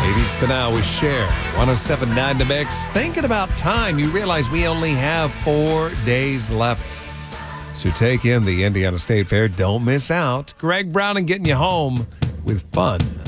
80s to now with Cher. 107.9 The Mix. Thinking about time, you realize we only have 4 days left to take in the Indiana State Fair. Don't miss out. Greg Brown and getting you home with fun